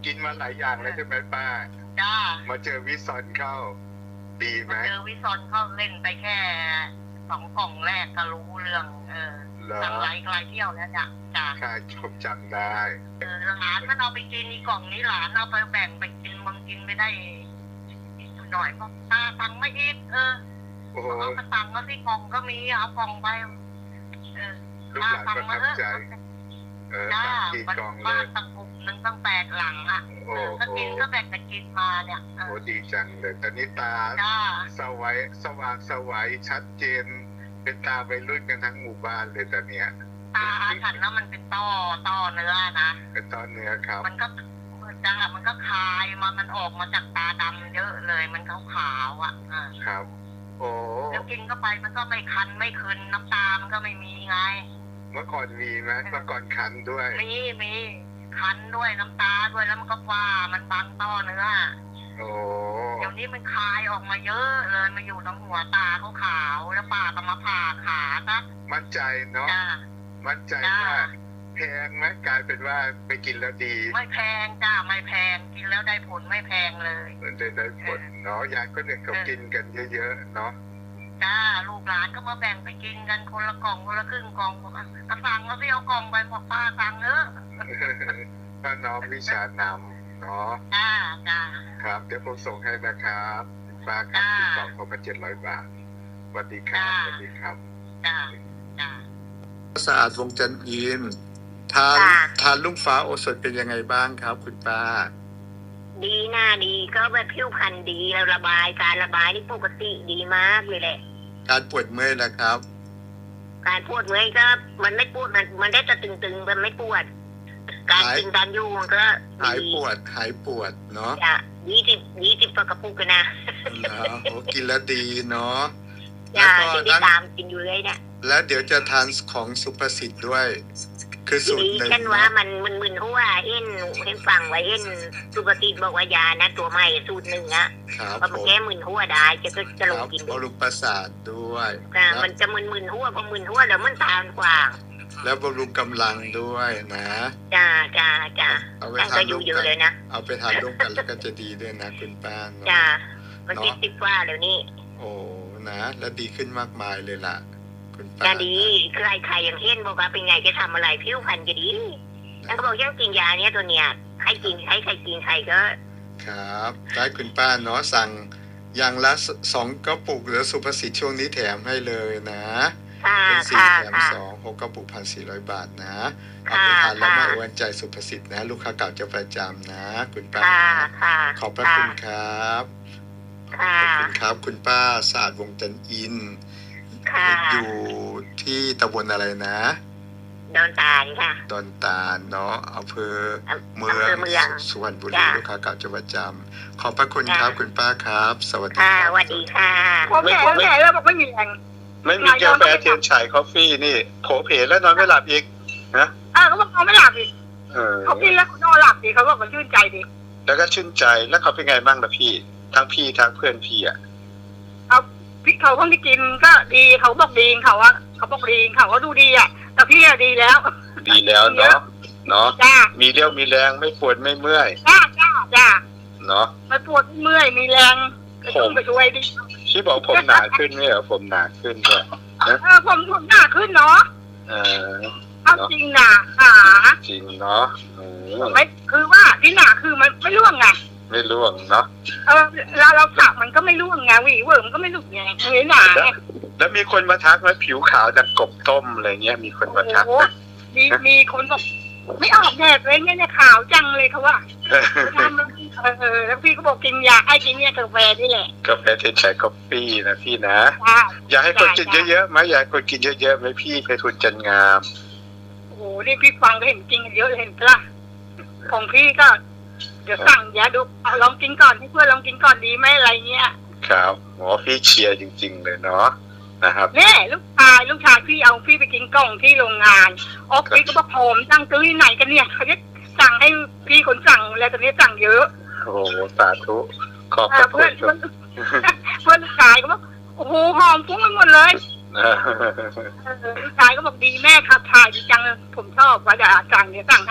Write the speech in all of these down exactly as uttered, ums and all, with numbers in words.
กินมาหลายอย่างแล้วใช่ไหมป้าจ้ามาเจอวิซอนเข้าดีไหมเจอวิซอนเข้าเล่นไปแค่สองกล่องแรกก็รู้เรื่องเออตั้งหลายหลายเที่ยวแล้วจ้ะจ้าค่ะผมจำได้เออหลานมันเอาไปกินอีกล่องนี้หลานเอาไปแบ่งไปกินมันกินไม่ได้หน่อยเพราะตาตังไม่อีกเออเอากระตังก็ที่กล่องก็มีเอากล่องไปเออลูกหลานประทับใจเออตังกี่กล่องเลยตั้งกลุ่มหนึ่งตั้งแปดหลังอ่ะเออก็กินก็แบ่งกันกินมาเนี่ยโอ้ดีจังเลยตอนนี้ตาสวัยสว่างสวัยชัดเจนเป็นตาวัยรุ่นกันทั้งหมู่บ้านเลยตอนเนี้ยตาฉันแล้วมันเป็นต้อต้อเนื้อนะเป็นต้อเนื้อครับมันก็จ้ามันก็คายมามันออกมาจากตาดำเยอะเลยมันขาวขาวอ่ะครับโอ้แล้วกินเข้าไปมันก็ไม่คันไม่คืนน้ำตามันก็ไม่มีไงเมื่อก่อนมีไหมเมื่อก่อนคันด้วยมีมีคันด้วยน้ำตาด้วยแล้วมันก็ฟ้ามันบังต้อเนื้อโอ้เดี๋ยวนี้มันคายออกมาเยอะเลยมาอยู่ตรงหัวตาเขาขาวแล้วป่าก็มาผ่าขาซะมั่นใจเนาะมั่นใจว่าแพงไหมกลายเป็นว่าไปกินแล้วดีไม่แพงจ้าไม่แพงกินแล้วได้ผลไม่แพงเลยได้ได้ผลเนาะยายก็เด็กเขากินกันเยอะๆเนาะจ้าลูกหลานก็มาแบ่งไปกินกันคนละกล่องคนละครึ่งกล่องบอกอ่ะสั่งแล้วพี่เอากล่องไปบอกป้าสั่งเนอะก็น้องวิชานำเนาะจ้าจ้าครับเดี๋ยวผมส่งให้นะครับป้าครับที่กล่องผมมาเจ็ดร้อยบาทสวัสดีครับสวัสดีครับจ้าจ้าสะอาดวงจันทร์อินทานทานลุงฟ้าโอสถเป็นยังไงบ้างครับคุณป้าดีหน้าดีก็แบบผิวพรรณดีแล้วระบายการระบายนี่ปกติดีมากเลยแหละการปวดเมื่อยนะครับการปวดเมื่อยก็มันไม่ปวดมันมันได้จะตึงๆมันไม่ปวดการกินดันยูมันก็หายปวดหายปวดเนาะจ้ะยี่สิบยี่สิบกระปุกกันนะโอ้กินแล้วดีเนาะแล้วก็ตามกินอยู่เลยเนี่ยแล้วเดี๋ยวจะทานของสุภสิทธิ์ด้วยคือสูตรหนึ่งเช่นว่ามันมันมึนหัวเอ็นเอ็นฟังไว้เอ็นสุภสิทธิ์บอกว่ายานะตัวใหม่สูตรหนึ่งอะพอมันแก้มึนหัวได้จะก็จะลงกินบำรุงประสาทด้วยมันจะมึนมึนหัวพอมึนหัวแล้วมันตามกว่าแล้วบำรุงกำลังด้วยนะจ้าจ้าจ้าเอาไปทานร่วมกันเลยนะเอาไปทานร่วมกันแล้วก็จะดีด้วยนะคุณป้าจ้ามันติดติดว่าเดี๋ยวนี้โอ้นะแล้วดีขึ้นมากมายเลยล่ะจะดีใครใครอย่างเช่นบอกว่าเป็นไงจะทำอะไรผิวพรรณจะดีแล้วก็บอกยังกินยาเนี้ยตัวเนี้ยใครกินใครใครกินใครก็ครับได้คุณป้าเนาะสั่งอย่างละสองกระปุกหรือสุภสิทธิ์ช่วงนี้แถมให้เลยนะเป็นสี่แถมสองหกกระปุกพันสี่ร้อยบาทนะเอาไปทานแล้วมาอวนใจสุภสิทธิ์นะลูกค้าเก่าจะประจำนะคุณป้าขอบพระคุณครับขอบคุณครับคุณป้าสะอาดวงจันทร์อินอยู่ที่ตำบลอะไรนะดอนตาลค่ะดอนตาลเนาะอำเภอเมืองสุพรรณบุรีลูกค้าเก่าจังหวัดจำขอบพระคุณครับคุณป้าครับสวัสดีค่ะสวัสดีค่ะผมแก่ผมแก่แล้วบอกไม่มีแรงไม่มีกาแฟเทียนฉายคอฟฟี่นี่โผเพแล้วนอนไม่หลับอีกนะอ่าเขาบอกนอนไม่หลับอีกเขากินแล้วนอนหลับดีเขาบอกมันชื่นใจดีแล้วก็ชื่นใจแล้วเขาเป็นไงบ้างล่ะพี่ทั้งพี่ทั้งเพื่อนพี่อ่ะเอาพี่เขาเพิ่งได้กินก็ดีเขาบอกดีเขาว่าเขาบอกดีเขาก็ดูดีอ่ะแต่พี่อะดีแล้วดีแล้วเนาะเนาะมีเรี่ยวมีแรงไม่ปวดไม่เมื่อยจ้าจ้าจ้าเนาะไม่ปวดเมื่อยมีแรงผมไปช่วยดิพี่บอกผมหนาขึ้นไหมเหรอผมหนาขึ้นด้วยเออผมผมหนาขึ้นเนาะเออเอาจริงหนาขาจริงเนาะไม่คือว่าที่หนาคือมันไม่ร่วงไงไม่ร่วงเนาะเออเราเราสักมันก็ไม่ร่วงไงหวีเวิร์มก็ไม่หลุดไงไม่หนาแล้วมีคนมาทักไหมผิวขาวจากกบต้มอะไรเงี้ยมีคนมาทักมีมีคนบอกไม่ออกแดดเลยเนี่ยขาวจังเลยเขาว่าทำเออแล้วพี่ก็บอกกินยาไอ้กินเนี่ยกาแฟนี่แหละกาแฟเทนชัยกาแฟนะพี่นะอยากให้คนกินเยอะๆไหมอยากคนกินเยอะๆไหมพี่ไปทุนจันงามโอ้โหนี่พี่ฟังก็เห็นจริงเยอะเห็นปะของพี่ก็เดี๋ยวสั่งยาดูเอาลองกินก่อนให้เพื่อนลองกินก่อนดีไหมอะไรเงี้ยครับหมอพี่เชียร์จริงๆเลยเนาะนะครับเนี่ยลูกชายลูกชายพี่เอาพี่ไปกินกล่องที่โรงงานออกพี่ก็บอกผมสั่งซื้อที่ไหนกันเนี่ยเขาจะสั่งให้พี่คนสั่งแล้วตอนนี้สั่งเยอะโอ้โหสาธุขอบคุณเพื่อนเพื่อนลูกชายก็บอกโอ้โหหอมฟุ้งไปหมดเลยลูกชายก็บอกดีแม่ขับถ่ายดีจังผมชอบว่าจะสั่งเนี่ยสั่งให้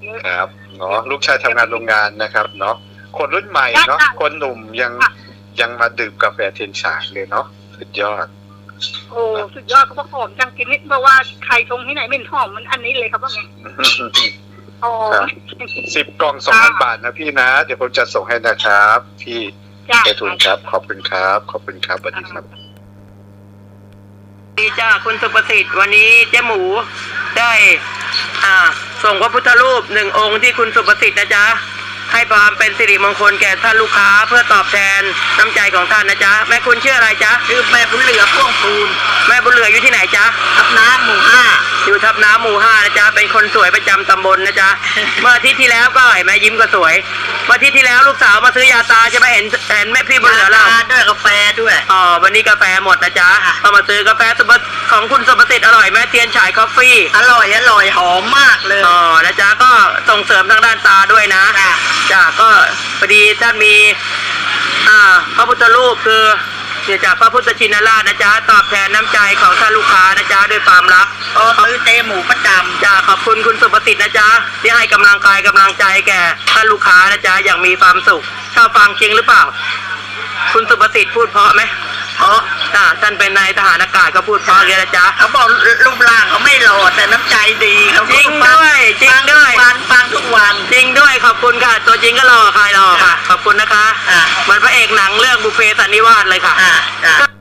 เยอะครับเนาะลูกชายทำงานโรงงานนะครับเนาะคนรุ่นใหม่เนาะคนหนุ่มยังยังมาดื่มกาแฟเทียนฉางเลยเนาะสุดยอดโอ้สุดยอดเขาบอกหอมจังกินนิดเพราะว่าใครชงที่ไหนไม่หอมมันอันนี้เลยครับว่าไงโอ้สิบกล่องสองพันบาทนะพี่นะเดี๋ยวผมจะส่งให้นะครับพี่ไอทุนครับขอบคุณครับขอบคุณครับสวัสดีครับดีจ้าคุณสุประสิทธิ์วันนี้เจ๊หมูได้อ่าส่งพระพุทธรูปหนึ่งองค์ที่คุณสุประสิทธิ์นะจ๊ะให้ความเป็นสิริมงคลแก่ท่านลูกค้าเพื่อตอบแทนน้ำใจของท่านนะจ๊ะแม่คุณชื่ออะไรจ๊ะชื่อแม่บุญเหลือพ่วงปูนแม่บุญเหลืออยู่ที่ไหนจ๊ะทับน้ำหมู่ห้าอยู่ทับน้ำหมู่ห้านะจ๊ะเป็นคนสวยประจำตำบลนะจ๊ะ เมื่ออาทิตย์ที่แล้วก็เห็นแม่ยิ้มก็สวยเมื่ออาทิตย์ที่แล้วลูกสาวมาซื้อยาตาใช่ไหมเห็นเห็นแม่พี่บุญเหลือเราด้วยกาแฟด้วยอ๋อวันนี้กาแฟหมดนะจ๊ะก็มาซื้อกาแฟของคุณสุประสิทธิ์อร่อยแม่เทียนฉายคอฟฟี่อร่อยอร่อยหอมมากเลยอ๋อนะจ๊ะก็ส่งเสริมทางด้านตาด้วยนะจ้ะก็พอดีท่านมีอ่าพระพุทธรูปคือเสียจากพระพุทธชินราชนะจ๊ะตอบแทนน้ำใจของท่านลูกค้านะจ๊ะด้วยความรักโอ้ซื้อเตหมูประจำจ้ะขอบคุณคุณสุประสิทธิ์นะจ๊ะที่ให้กำลังกายกำลังใจแก่ท่านลูกค้านะจ๊ะอย่างมีความสุขชอบฟังจริงหรือเปล่าคุณสุประสิทธิ์พูดเพราะไหมเพราะจ้ะท่านเป็นนายทหารอากาศก็พูดเพราะเลยนะจ๊ะเขาบอกรูปร่างเขาไม่หล่อแต่น้ำใจดีเขาจริงด้วยจริงด้วยฟังฟังทุกวันจริงด้วยขอบคุณค่ะตัวจริงก็หล่อใครหล่อค่ะขอบคุณนะคะเหมือนพระเอกหนังเรื่องบุพเพสันนิวาสเลยค่ะ